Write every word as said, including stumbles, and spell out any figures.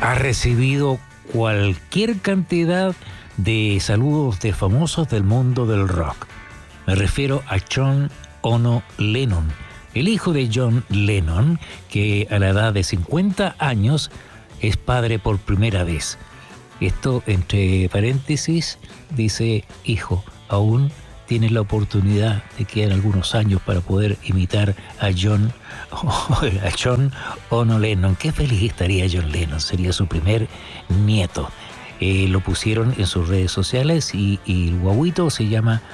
ha recibido cualquier cantidad de saludos de famosos del mundo del rock. Me refiero a John Ono Lennon, el hijo de John Lennon, que a la edad de cincuenta años es padre por primera vez. Esto, entre paréntesis, dice: hijo, aún tienes la oportunidad de quedar algunos años para poder imitar a John, a John Ono Lennon. Qué feliz estaría John Lennon, sería su primer nieto. Eh, lo pusieron en sus redes sociales y, y el guaguito se llama